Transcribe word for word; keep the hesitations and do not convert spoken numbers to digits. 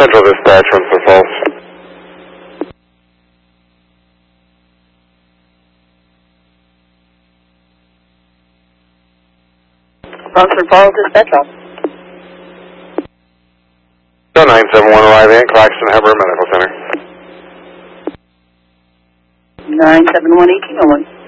Central Dispatch, Rensselaer Falls. Rensselaer Falls Dispatch off. So nine seven one arrive in Claxton Hubbard Medical Center. nine seven one eighteen oh one.